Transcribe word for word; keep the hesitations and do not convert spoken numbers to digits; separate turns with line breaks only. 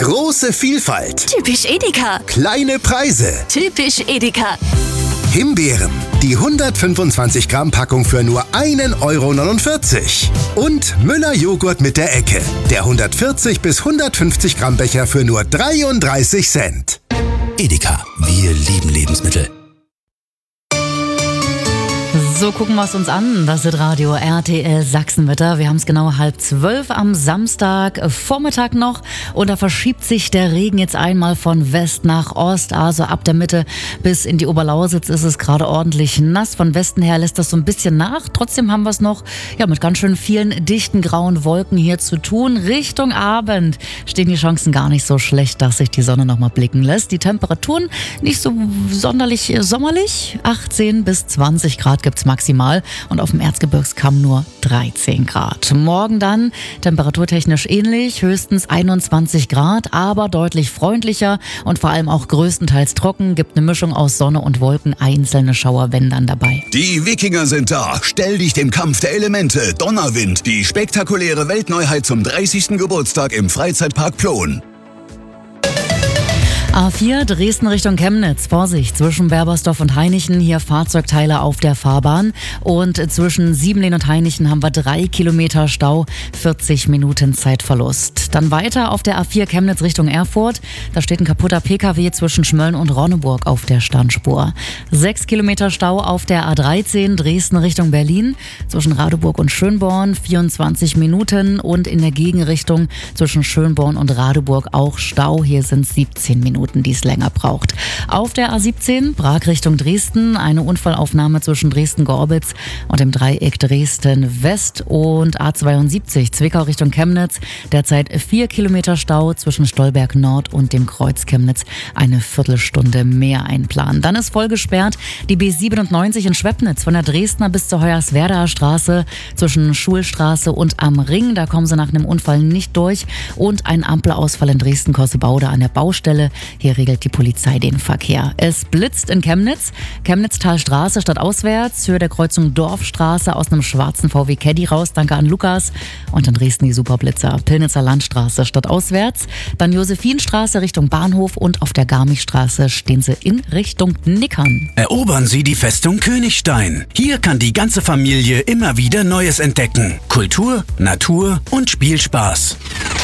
Große Vielfalt.
Typisch Edeka.
Kleine Preise.
Typisch Edeka.
Himbeeren. Die hundertfünfundzwanzig Gramm Packung für nur ein Euro neunundvierzig. Und Müller Joghurt mit der Ecke. Der hundertvierzig bis hundertfünfzig Gramm Becher für nur dreiunddreißig Cent.
Edeka, wir lieben Lebensmittel.
So, gucken wir es uns an. Das ist Radio R T L Sachsenwetter. Wir haben es genau halb zwölf am Samstag Vormittag noch. Und da verschiebt sich der Regen jetzt einmal von West nach Ost. Also ab der Mitte bis in die Oberlausitz ist es gerade ordentlich nass. Von Westen her lässt das so ein bisschen nach. Trotzdem haben wir es noch ja, mit ganz schön vielen dichten grauen Wolken hier zu tun. Richtung Abend stehen die Chancen gar nicht so schlecht, dass sich die Sonne noch mal blicken lässt. Die Temperaturen nicht so sonderlich sommerlich. achtzehn bis zwanzig Grad gibt's maximal und auf dem Erzgebirgskamm nur dreizehn Grad. Morgen dann temperaturtechnisch ähnlich, höchstens einundzwanzig Grad, aber deutlich freundlicher und vor allem auch größtenteils trocken, gibt eine Mischung aus Sonne und Wolken, einzelne Schauer, wenn dann dabei.
Die Wikinger sind da. Stell dich dem Kampf der Elemente. Donnerwind, die spektakuläre Weltneuheit zum dreißigsten Geburtstag im Freizeitpark Plon.
A vier Dresden Richtung Chemnitz. Vorsicht, zwischen Berbersdorf und Hainichen hier Fahrzeugteile auf der Fahrbahn. Und zwischen Siebenlehn und Hainichen haben wir drei Kilometer Stau, vierzig Minuten Zeitverlust. Dann weiter auf der A vier Chemnitz Richtung Erfurt. Da steht ein kaputter P K W zwischen Schmölln und Ronneburg auf der Standspur. Sechs Kilometer Stau auf der A dreizehn Dresden Richtung Berlin. Zwischen Radeburg und Schönborn vierundzwanzig Minuten. Und in der Gegenrichtung zwischen Schönborn und Radeburg auch Stau. Hier sind es siebzehn Minuten. Die es länger braucht. Auf der A siebzehn, Prag Richtung Dresden, eine Unfallaufnahme zwischen Dresden-Gorbitz und dem Dreieck Dresden-West und A zweiundsiebzig, Zwickau Richtung Chemnitz, derzeit vier Kilometer Stau zwischen Stolberg Nord und dem Kreuz Chemnitz, eine Viertelstunde mehr einplanen. Dann ist voll gesperrt die B siebenundneunzig in Schwepnitz von der Dresdner bis zur Hoyerswerdaer Straße zwischen Schulstraße und am Ring, da kommen sie nach einem Unfall nicht durch und ein Ampelausfall in Dresden-Kossebaude an der Baustelle. Hier regelt die Polizei den Verkehr. Es blitzt in Chemnitz. Chemnitztalstraße statt auswärts. Höhe der Kreuzung Dorfstraße aus einem schwarzen V W Caddy raus. Danke an Lukas. Und in Dresden die Superblitzer. Pillnitzer Landstraße statt auswärts. Dann Josephinstraße Richtung Bahnhof. Und auf der Garmichstraße stehen sie in Richtung Nickern.
Erobern Sie die Festung Königstein. Hier kann die ganze Familie immer wieder Neues entdecken. Kultur, Natur und Spielspaß.